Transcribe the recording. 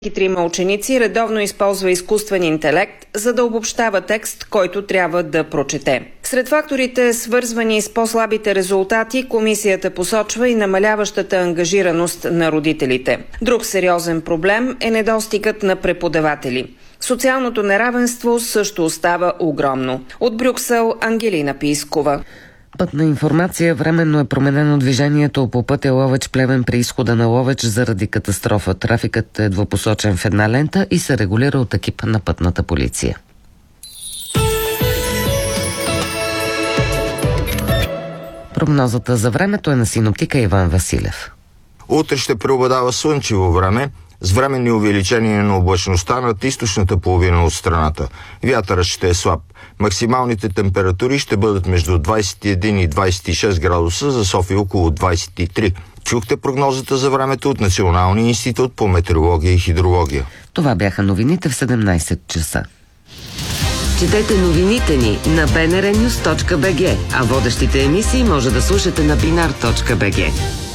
Трима ученици редовно използва изкуствен интелект, за да обобщава текст, който трябва да прочете. Сред факторите, свързвани с по-слабите резултати, комисията посочва и намаляващата ангажираност на родителите. Друг сериозен проблем е недостигът на преподаватели. Социалното неравенство също остава огромно. От Брюксел, Ангелина Пийскова. Пътна информация. Временно е променено движението по пътя Ловеч-Плевен при изхода на Ловеч заради катастрофа. Трафикът е двупосочен в една лента и се регулира от екип на пътната полиция. Прогнозата за времето е на синоптика Иван Василев. Утре ще преобладава слънчево време, с временни увеличения на облачността над източната половина от страната. Вятърът ще е слаб. Максималните температури ще бъдат между 21 и 26 градуса, за София около 23. Чухте прогнозата за времето от Националния институт по метеорология и хидрология. Това бяха новините в 17 часа. Четете новините ни на bnrnews.bg, а водещите емисии може да слушате на binar.bg.